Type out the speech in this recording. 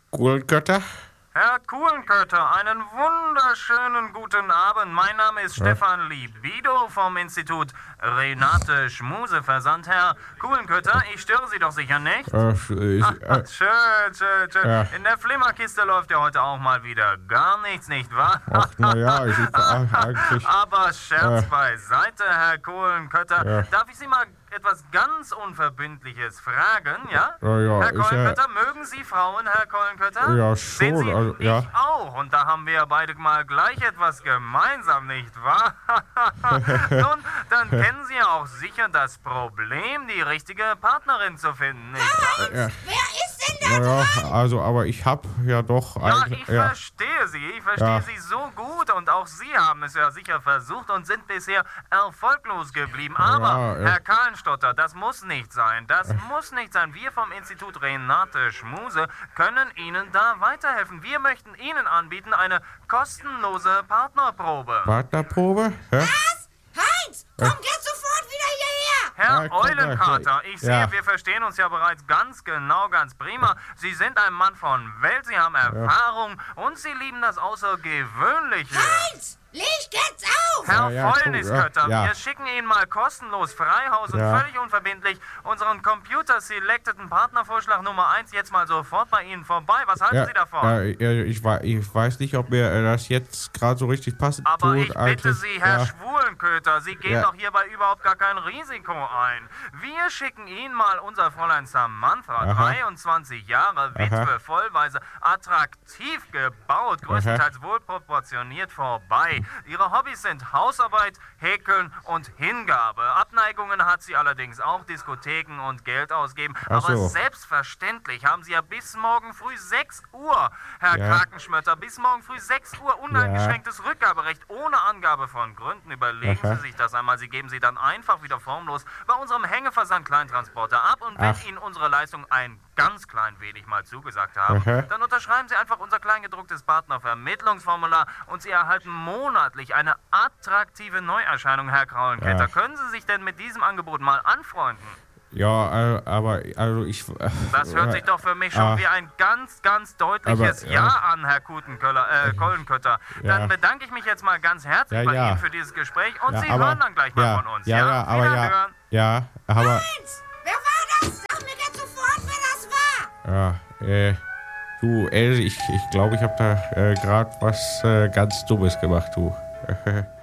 Kuhlkötter? Herr Kuhlenkötter, einen wunderschönen guten Abend. Mein Name ist Stefan Libido vom Institut Renate Schmuse Versand. Herr Kuhlenkötter, ich störe Sie doch sicher nicht? Schön. Ja. In der Flimmerkiste läuft ja heute auch mal wieder gar nichts, nicht wahr? Ach, naja, eigentlich... Aber Scherz beiseite, Herr Kuhlenkötter. Darf ich Sie mal etwas ganz Unverbindliches fragen, ja? Ja, Herr Kuhlenkötter, mögen Sie Frauen, Herr Kuhlenkötter? Ja, Sehen schon, Sie, also, ja. ich auch. Und da haben wir ja beide mal gleich etwas gemeinsam, nicht wahr? Nun, dann kennen Sie ja auch sicher das Problem, die richtige Partnerin zu finden, nicht wahr? Ja. Wer ist denn da? Naja, also, aber ich hab ja doch Ja, eigentlich... ich verstehe Sie. Ich verstehe Ja. Sie so gut. Und auch Sie haben es ja sicher versucht und sind bisher erfolglos geblieben. Aber, Herr Kahlenstotter, das muss nicht sein. Das muss nicht sein. Wir vom Institut Renate Schmuse können Ihnen da weiterhelfen. Wir möchten Ihnen anbieten eine kostenlose Partnerprobe. Partnerprobe? Ja? Was? Heinz, komm jetzt sofort wieder hierher! Herr Ja, komm, Eulenkater, ich sehe, ja. wir verstehen uns ja bereits ganz genau, ganz prima. Sie sind ein Mann von Welt, Sie haben Erfahrung und Sie lieben das Außergewöhnliche. Heinz, leg jetzt auf! Herr Ja, Fäulniskötter, ja. wir schicken Ihnen mal kostenlos Freihaus und Ja. völlig unverbindlich unseren Computer-selecteden Partnervorschlag Nummer 1 jetzt mal sofort bei Ihnen vorbei. Was halten Sie davon? Ich weiß nicht, ob mir das jetzt gerade so richtig passt. Aber ich bitte Sie, Herr ja. Schwulenköter, Sie gehen Ja. doch hierbei überhaupt gar kein Risiko ein. Wir schicken Ihnen mal unser Fräulein Samantha, Aha. 23 Jahre, Witwe, vollweise, attraktiv gebaut, größtenteils wohlproportioniert vorbei. Ihre Hobbys sind Hausarbeit, Häkeln und Hingabe. Abneigungen hat sie allerdings auch, Diskotheken und Geld ausgeben. Ach Aber so. selbstverständlich haben Sie ja bis morgen früh 6 Uhr, Herr Ja. Krakenschmötter, bis morgen früh 6 Uhr uneingeschränktes Rückgaberecht ohne Angabe von Gründen. Überlegen Aha. Sie sich das einmal. Sie geben sie dann einfach wieder formlos bei unserem Hängeversand Kleintransporter ab. Und wenn Ach. Ihnen unsere Leistung ein ganz klein wenig mal zugesagt haben, Aha. dann unterschreiben Sie einfach unser kleingedrucktes Partnervermittlungsformular und Sie erhalten monatlich eine attraktive Neuerscheinung, Herr Kraulenketter. Ach. Können Sie sich denn mit diesem Angebot mal anfreunden? Ja, aber also ich... Das hört sich doch für mich schon wie ein ganz, ganz deutliches Aber, Ja an, Herr Kollenkötter. Ja. Dann bedanke ich mich jetzt mal ganz herzlich Ja, bei ja. Ihnen für dieses Gespräch und Ja, Sie aber- hören dann gleich mal von uns. aber Wiederhören. aber... Heinz, wer war das? Sag mir jetzt sofort, wer das war! Ja, du, Else, ich glaube, ich habe da gerade was ganz Dummes gemacht, du.